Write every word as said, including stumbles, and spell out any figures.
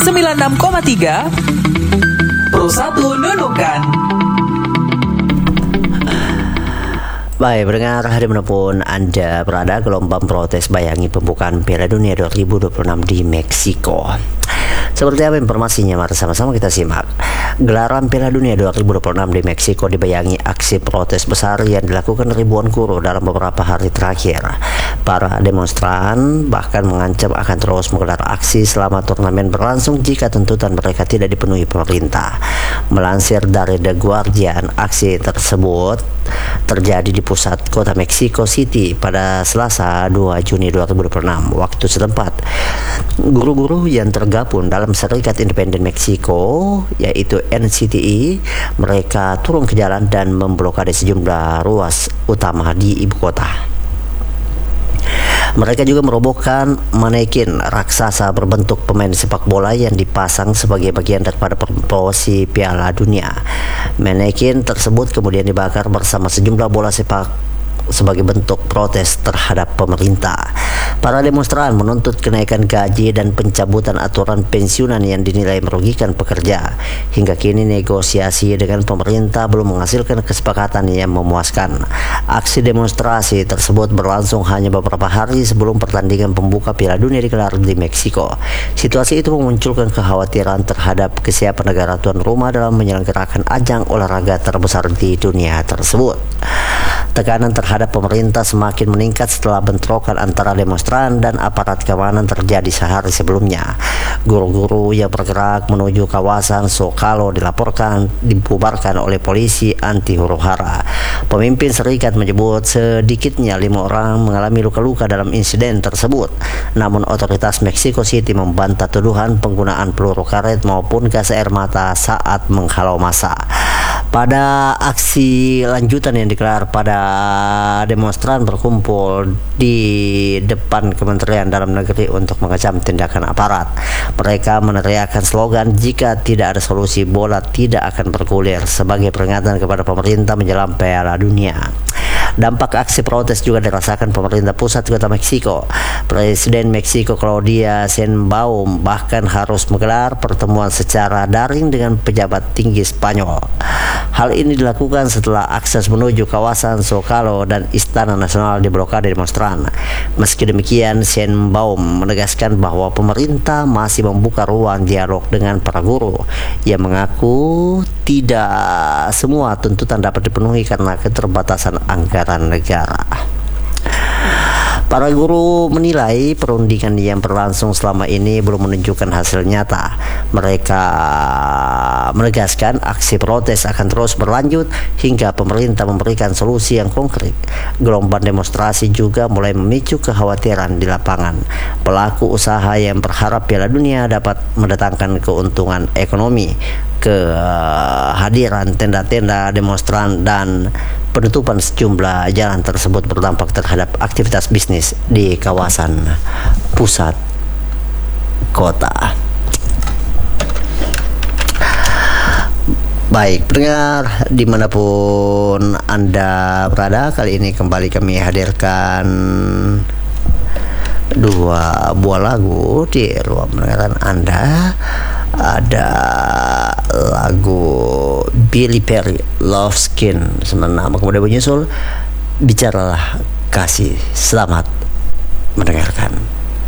sembilan puluh enam koma tiga Pro satu Nunukan. Baik, pendengar dimanapun Anda berada, gelombang protes bayangi pembukaan Piala Dunia dua ribu dua puluh enam di Meksiko. Seperti apa informasinya? Mari sama-sama kita simak. Gelaran Piala Dunia dua ribu dua puluh enam di Meksiko dibayangi aksi protes besar yang dilakukan ribuan guru dalam beberapa hari terakhir. Para demonstran bahkan mengancam akan terus menggelar aksi selama turnamen berlangsung jika tuntutan mereka tidak dipenuhi pemerintah. Melansir dari The Guardian, aksi tersebut terjadi di pusat kota Mexico City pada Selasa dua Juni dua ribu dua puluh enam waktu setempat. Guru-guru yang tergabung dalam Serikat Independen Meksiko yaitu N C T I, mereka turun ke jalan dan memblokade sejumlah ruas utama di ibu kota. Mereka juga merobohkan manekin raksasa berbentuk pemain sepak bola yang dipasang sebagai bagian daripada promosi Piala Dunia. Manekin tersebut kemudian dibakar bersama sejumlah bola sepak sebagai bentuk protes terhadap pemerintah. Para demonstran menuntut kenaikan gaji dan pencabutan aturan pensiunan yang dinilai merugikan pekerja. Hingga kini negosiasi dengan pemerintah belum menghasilkan kesepakatan yang memuaskan. Aksi demonstrasi tersebut berlangsung hanya beberapa hari sebelum pertandingan pembuka Piala Dunia digelar di Meksiko. Situasi itu memunculkan kekhawatiran terhadap kesiapan negara tuan rumah dalam menyelenggarakan ajang olahraga terbesar di dunia tersebut. Tekanan terhadap pemerintah semakin meningkat setelah bentrokan antara demonstran dan aparat keamanan terjadi sehari sebelumnya. Guru-guru yang bergerak menuju kawasan Zocalo dilaporkan dibubarkan oleh polisi anti huru-hara. Pemimpin serikat menyebut sedikitnya lima orang mengalami luka-luka dalam insiden tersebut. Namun otoritas Mexico City membantah tuduhan penggunaan peluru karet maupun gas air mata saat menghalau massa. Pada aksi lanjutan yang digelar, pada demonstran berkumpul di depan Kementerian Dalam Negeri untuk mengecam tindakan aparat. Mereka meneriakkan slogan "Jika tidak ada solusi, bola tidak akan bergulir" sebagai peringatan kepada pemerintah menjelang Piala Dunia. Dampak aksi protes juga dirasakan pemerintah pusat kota Meksiko. Presiden Meksiko Claudia Sheinbaum bahkan harus menggelar pertemuan secara daring dengan pejabat tinggi Spanyol. Hal ini dilakukan setelah akses menuju kawasan Zocalo dan Istana Nasional diblokade demonstran. Meski demikian, Sheinbaum menegaskan bahwa pemerintah masih membuka ruang dialog dengan para guru. Ia mengaku tidak semua tuntutan dapat dipenuhi karena keterbatasan anggaran negara. Para guru menilai perundingan yang berlangsung selama ini belum menunjukkan hasil nyata. Mereka menegaskan aksi protes akan terus berlanjut hingga pemerintah memberikan solusi yang konkret. Gelombang demonstrasi juga mulai memicu kekhawatiran di lapangan. Pelaku usaha yang berharap Piala Dunia dapat mendatangkan keuntungan ekonomi. Kehadiran tenda-tenda demonstran dan penutupan sejumlah jalan tersebut berdampak terhadap aktivitas bisnis di kawasan pusat kota. Baik, pendengar dimanapun Anda berada, kali ini kembali kami hadirkan dua buah lagu di ruang pendengaran Anda. Ada lagu Billy Perry, Love Skin, nama kemudian menyusul Bicaralah Kasih. Selamat mendengarkan.